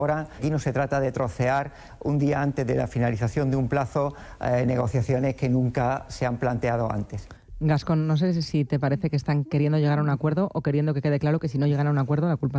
Ahora aquí no se trata de trocear un día antes de la finalización de un plazo negociaciones que nunca se han planteado antes. Gascón, no sé si te parece que están queriendo llegar a un acuerdo o queriendo que quede claro que si no llegan a un acuerdo la culpa